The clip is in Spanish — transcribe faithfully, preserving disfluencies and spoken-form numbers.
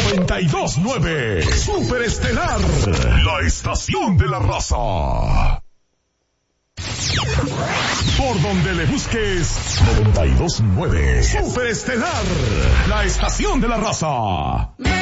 noventa y dos nueve. Super Estelar, la estación de la raza. Por donde le busques, noventa y dos nueve. Super Estelar, la estación de la raza.